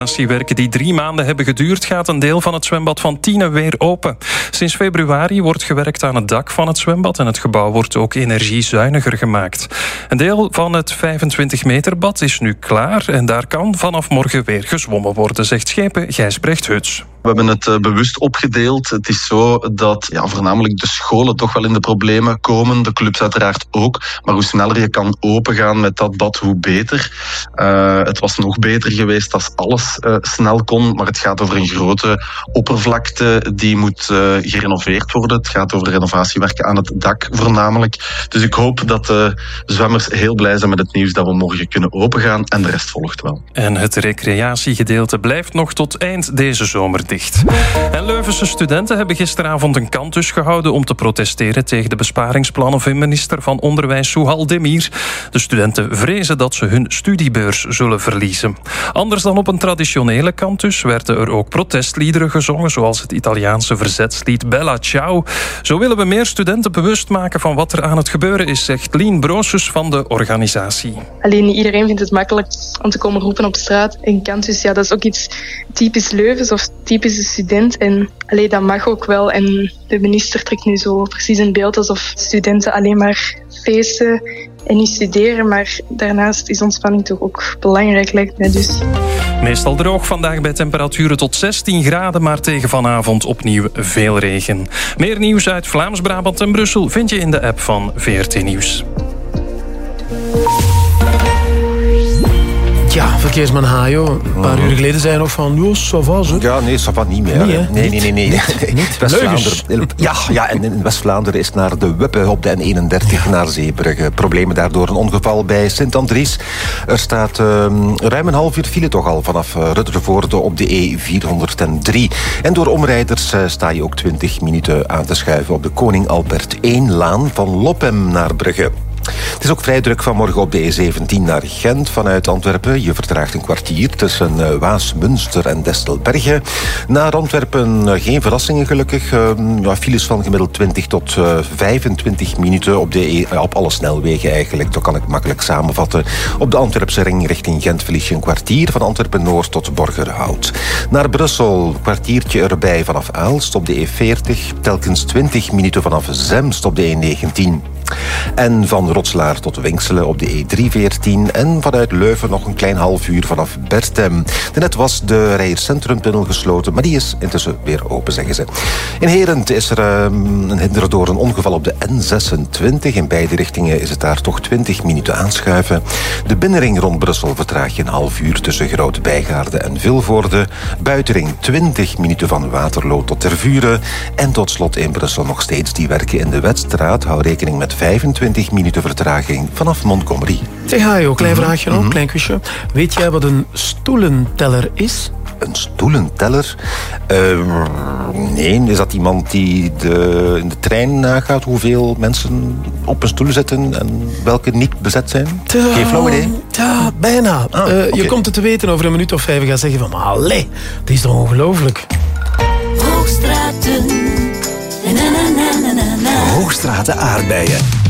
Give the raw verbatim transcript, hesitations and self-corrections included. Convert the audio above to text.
Werken die drie maanden hebben geduurd, gaat een deel van het zwembad van Tiene weer open. Sinds februari wordt gewerkt aan het dak van het zwembad en het gebouw wordt ook energiezuiniger gemaakt. Een deel van het vijfentwintig meter bad is nu klaar en daar kan vanaf morgen weer gezwommen worden, zegt schepen Gijsbrecht Huts. We hebben het uh, bewust opgedeeld. Het is zo dat ja, voornamelijk de scholen toch wel in de problemen komen. De clubs uiteraard ook. Maar hoe sneller je kan opengaan met dat bad, hoe beter. Uh, het was nog beter geweest als alles uh, snel kon. Maar het gaat over een grote oppervlakte die moet uh, gerenoveerd worden. Het gaat over renovatiewerken aan het dak voornamelijk. Dus ik hoop dat de zwemmers heel blij zijn met het nieuws dat we morgen kunnen opengaan. En de rest volgt wel. En het recreatiegedeelte blijft nog tot eind deze zomer dicht. En Leuvense studenten hebben gisteravond een kantus gehouden om te protesteren tegen de besparingsplannen van minister van Onderwijs Souhal Demir. De studenten vrezen dat ze hun studiebeurs zullen verliezen. Anders dan op een traditionele kantus werden er ook protestliederen gezongen, zoals het Italiaanse verzetslied Bella Ciao. Zo willen we meer studenten bewust maken van wat er aan het gebeuren is, zegt Lien Broosus van de organisatie. Alleen niet iedereen vindt het makkelijk om te komen roepen op straat. En kantus, ja, dat is ook iets typisch Leuvens of typische student. En allee, dat mag ook wel. En de minister trekt nu zo precies een beeld alsof studenten alleen maar feesten en niet studeren. Maar daarnaast is ontspanning toch ook belangrijk, lijkt mij dus. Meestal droog vandaag bij temperaturen tot zestien graden, maar tegen vanavond opnieuw veel regen. Meer nieuws uit Vlaams-Brabant en Brussel vind je in de app van V R T Nieuws. Ja, verkeersman Hajo. Een paar uur geleden zei je nog van, joh, ça va, zo. Ja, nee, ça va niet meer. Nee, nee, nee, nee. nee. Niet? Niet? West-Vlaanderen. Ja, ja, en in West-Vlaanderen is naar de Wuppe op de N eenendertig naar Zeebrugge. Problemen daardoor een ongeval bij Sint-Andries. Er staat uh, ruim een half uur file toch al vanaf uh, Ruttervoorde op de E vierhonderddrie. En door omrijders uh, sta je ook twintig minuten aan te schuiven op de Koning Albert één-laan van Lopem naar Brugge. Het is ook vrij druk vanmorgen op de E zeventien naar Gent vanuit Antwerpen. Je vertraagt een kwartier tussen Waas, Münster en Destelbergen. Naar Antwerpen geen verrassingen gelukkig. Uh, files van gemiddeld twintig tot vijfentwintig minuten op, de e- op alle snelwegen eigenlijk. Dat kan ik makkelijk samenvatten. Op de Antwerpse ring richting Gent verlies je een kwartier van Antwerpen-Noord tot Borgerhout. Naar Brussel een kwartiertje erbij vanaf Aalst op de E veertig. Telkens twintig minuten vanaf Zemst op de E negentien. En van Rotslaar tot Winkselen op de E driehonderdveertien. En vanuit Leuven nog een klein half uur vanaf Bertem. Daarnet was de Rijers-Centrumtunnel gesloten, maar die is intussen weer open, zeggen ze. In Herent is er um, een hinder door een ongeval op de N zesentwintig. In beide richtingen is het daar toch twintig minuten aanschuiven. De binnenring rond Brussel vertraag je een half uur tussen Grote Bijgaarde en Vilvoorde. Buitenring twintig minuten van Waterloo tot Tervuren. En tot slot in Brussel nog steeds die werken in de Wetstraat. Hou rekening met vijfentwintig minuten vertraging vanaf Montgomery. Zeg Hajo, klein vraagje nog, mm-hmm. klein quizje. Weet jij wat een stoelenteller is? Een stoelenteller? Uh, nee, is dat iemand die de, in de trein nagaat hoeveel mensen op een stoel zitten en welke niet bezet zijn? Ta, Geen flauw idee? Ja, bijna. Ah, uh, okay. Je komt het te weten over een minuut of vijf en gaat zeggen van, maar allee, het is toch ongelooflijk. Hoogstraten. Na, na, na, na, na. Hoogstraten aardbeien.